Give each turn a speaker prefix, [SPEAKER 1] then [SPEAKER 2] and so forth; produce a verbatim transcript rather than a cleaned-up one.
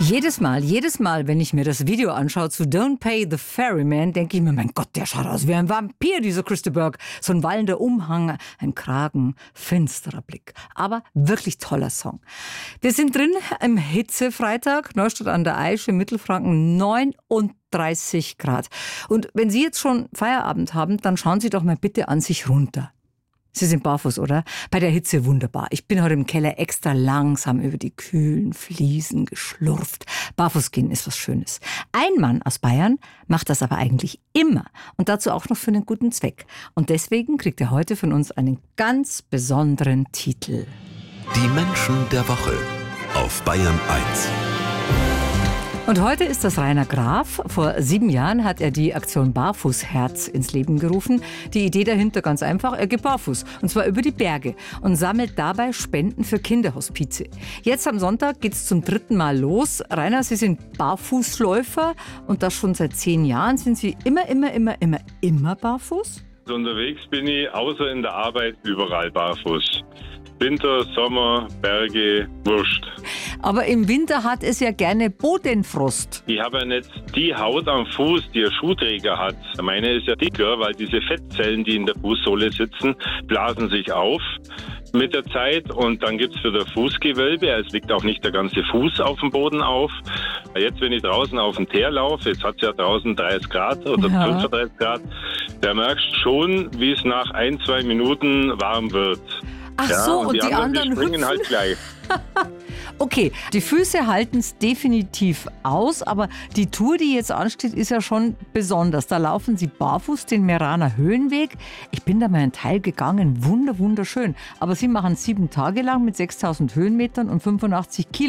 [SPEAKER 1] Jedes Mal, jedes Mal, wenn ich mir das Video anschaue zu Don't Pay the Ferryman, denke ich mir, mein Gott, der schaut aus wie ein Vampir, dieser Christa Burke. So ein wallender Umhang, ein Kragen, finsterer Blick. Aber wirklich toller Song. Wir sind drin im Hitzefreitag, Neustadt an der Aisch in Mittelfranken, neununddreißig Grad. Und wenn Sie jetzt schon Feierabend haben, dann schauen Sie doch mal bitte an sich runter. Sie sind barfuß, oder? Bei der Hitze wunderbar. Ich bin heute im Keller extra langsam über die kühlen Fliesen geschlurft. Barfuß gehen ist was Schönes. Ein Mann aus Bayern macht das aber eigentlich immer. Und dazu auch noch für einen guten Zweck. Und deswegen kriegt er heute von uns einen ganz besonderen Titel.
[SPEAKER 2] Die Menschen der Woche auf Bayern eins.
[SPEAKER 1] Und heute ist das Rainer Graf. Vor sieben Jahren hat er die Aktion Barfußherz ins Leben gerufen. Die Idee dahinter ganz einfach, er geht barfuß. Und zwar über die Berge und sammelt dabei Spenden für Kinderhospize. Jetzt am Sonntag geht es zum dritten Mal los. Rainer, Sie sind Barfußläufer und das schon seit zehn Jahren. Sind Sie immer, immer, immer, immer, immer barfuß?
[SPEAKER 3] Unterwegs bin ich außer in der Arbeit überall barfuß. Winter, Sommer, Berge, wurscht.
[SPEAKER 1] Aber im Winter hat es ja gerne Bodenfrost.
[SPEAKER 3] Ich habe ja nicht die Haut am Fuß, die ein Schuhträger hat. Meine ist ja dicker, weil diese Fettzellen, die in der Fußsohle sitzen, blasen sich auf mit der Zeit. Und dann gibt es für das Fußgewölbe, es liegt auch nicht der ganze Fuß auf dem Boden auf. Jetzt, wenn ich draußen auf dem Teer laufe, jetzt hat es ja draußen dreißig Grad oder
[SPEAKER 1] ja.
[SPEAKER 3] fünfunddreißig Grad, da merkst du schon, wie es nach ein, zwei Minuten warm wird.
[SPEAKER 1] Ach
[SPEAKER 3] ja,
[SPEAKER 1] so,
[SPEAKER 3] und,
[SPEAKER 1] und
[SPEAKER 3] die,
[SPEAKER 1] die
[SPEAKER 3] anderen,
[SPEAKER 1] anderen
[SPEAKER 3] die springen
[SPEAKER 1] hüpfen?
[SPEAKER 3] halt gleich.
[SPEAKER 1] Okay, die Füße halten es definitiv aus, aber die Tour, die jetzt ansteht, ist ja schon besonders. Da laufen Sie barfuß den Meraner Höhenweg. Ich bin da mal einen Teil gegangen, wunder, wunderschön. Aber Sie machen sieben Tage lang mit sechstausend Höhenmetern und fünfundachtzig Kilometern.